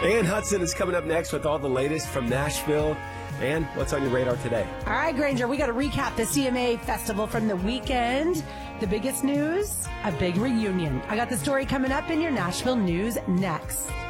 Ann Hudson is coming up next with all the latest from Nashville. And what's on your radar today? All right, Granger, we got to recap the CMA Festival from the weekend. The biggest news, a big reunion. I got the story coming up in your Nashville news next.